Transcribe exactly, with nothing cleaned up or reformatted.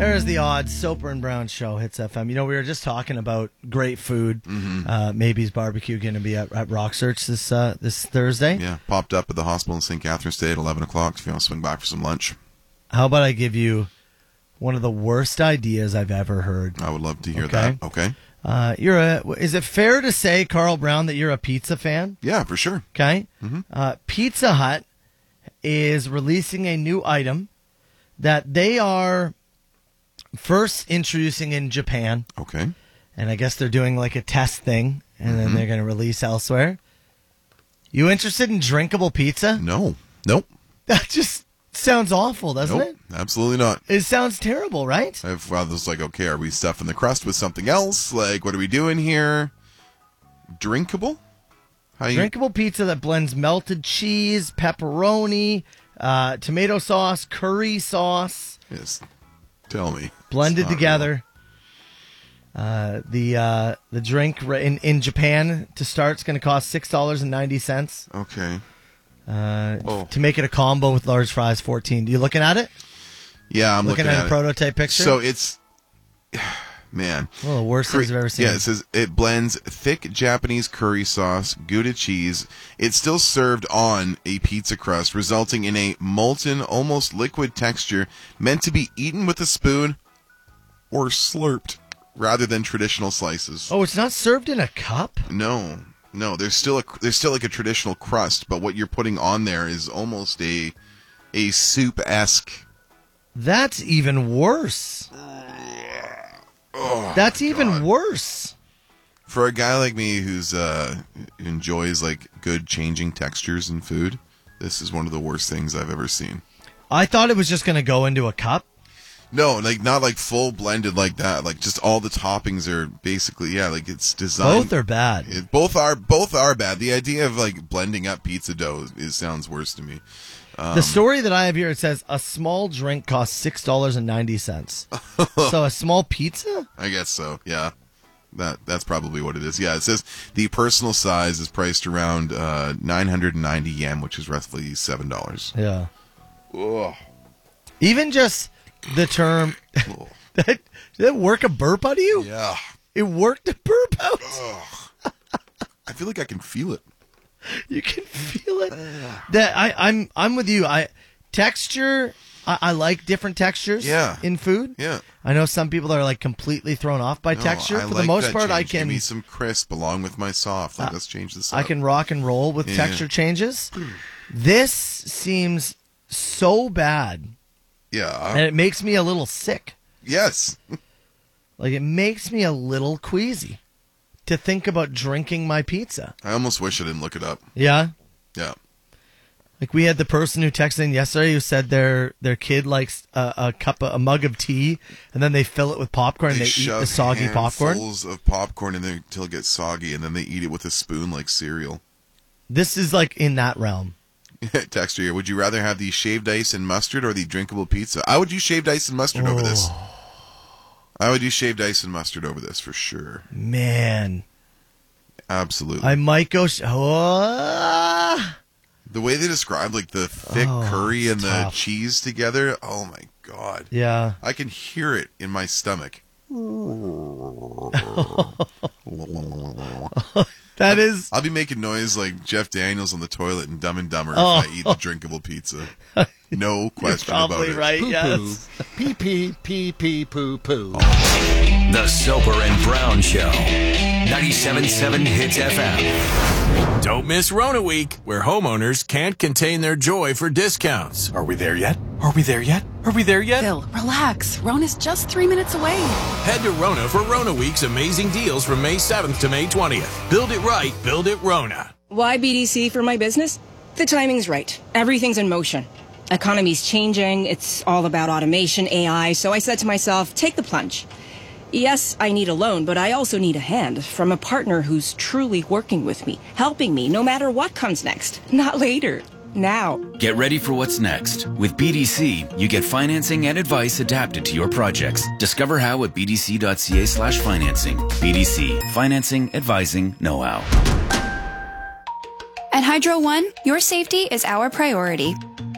There's the odds. Soper and Brown Show, Hits F M. You know, we were just talking about great food. Mm-hmm. Uh, Maybe's Barbecue going to be at, at Rock Search this uh, this Thursday. Yeah, popped up at the hospital in Saint Catharines today at eleven o'clock if you want to swing back for some lunch. How about I give you one of the worst ideas I've ever heard? I would love to hear Okay. that. Okay. Uh, you're a. Is it fair to say, Carl Brown, that you're a pizza fan? Yeah, for sure. Okay. Mm-hmm. Uh, Pizza Hut is releasing a new item that they are first introducing in Japan. Okay. And I guess they're doing like a test thing, and then Mhm. they're going to release elsewhere. You interested in drinkable pizza? No. Nope. That just sounds awful, doesn't Nope. it? Absolutely not. It sounds terrible, right? I've well, it's like, okay, are we stuffing the crust with something else? Like, what are we doing here? Drinkable? How you? Drinkable pizza that blends melted cheese, pepperoni, uh, tomato sauce, curry sauce, Yes. Tell me. blended It's not together. Uh, the uh, the drink ra- in, in Japan to start is going to cost six dollars and ninety cents. real. Okay. Uh, Oh. To make it a combo with large fries, fourteen. You looking at it? Yeah, I'm looking, looking, at, at a it. prototype picture. So it's, man. One of the worst things I've ever seen. Yeah, it says it blends thick Japanese curry sauce, Gouda cheese. It's still served on a pizza crust, resulting in a molten, almost liquid texture meant to be eaten with a spoon or slurped rather than traditional slices. Oh, it's not served in a cup? No, no. There's still a there's still like a traditional crust, but what you're putting on there is almost a a soup esque. That's even worse. Oh, That's even God. worse. For a guy like me who's uh who enjoys like good changing textures in food, this is one of the worst things I've ever seen. I thought it was just going to go into a cup. No, like not like full blended like that. Like just all the toppings are basically yeah, like it's designed. Both are bad. It, both are both are bad. The idea of like blending up pizza dough is, is sounds worse to me. Um, The story that I have here, it says a small drink costs six dollars and ninety cents. So a small pizza? I guess so. Yeah, that that's probably what it is. Yeah, it says the personal size is priced around uh, nine hundred and ninety yen, which is roughly seven dollars. Yeah. Ugh. Even just the term, that, did that work a burp out of you? Yeah. It worked a burp out? Ugh. I feel like I can feel it. You can feel it. That I, I'm I'm with you. I texture. I, I like different textures. Yeah. In food. Yeah. I know some people are like completely thrown off by No, texture. I For like the most that part, I change. can Give me some crisp along with my soft. Like, let's change this up. I can rock and roll with Yeah. texture changes. This seems so bad, Yeah. and it makes me a little sick. Yes. Like it makes me a little queasy to think about drinking my pizza. I almost wish I didn't look it up. Yeah. Yeah. Like we had the person who texted in yesterday who said their their kid likes a, a cup of, a mug of tea and then they fill it with popcorn and they, eat shove the soggy popcorn. handfuls of popcorn in there until it gets soggy, and then they eat it with a spoon like cereal. This is like in that realm. Texture here. Would you rather have the shaved ice and mustard or the drinkable pizza? I would use shaved ice and mustard over this. I would use shaved ice and mustard over this for sure. Man, Absolutely. I might go. Sh- oh, the way they describe like the thick Oh, curry it's and the tough. cheese together. Oh my god. yeah. I can hear it in my stomach. That is. I'll be making noise like Jeff Daniels on the toilet in Dumb and Dumber Oh. if I eat the drinkable pizza. No question about Probably it. right. Poo Yes. poo. Pee pee pee pee poo poo. The Soper and Brown Show. ninety-seven point seven Hits F M. Don't miss Rona Week, where homeowners can't contain their joy for discounts. Are we there yet? Are we there yet? Are we there yet? Bill, relax. Rona's just three minutes away. Head to Rona for Rona Week's amazing deals from May seventh to May twentieth. Build it right, build it Rona. Why B D C for my business? The timing's right. Everything's in motion. Economy's changing. It's all about automation, A I. So I said to myself, take the plunge. Yes, I need a loan, but I also need a hand from a partner who's truly working with me, helping me no matter what comes next. Not later. Now. Get ready for what's next. With B D C, you get financing and advice adapted to your projects. Discover how at bdc.ca slash financing. B D C. Financing, advising, know-how. At Hydro One, your safety is our priority.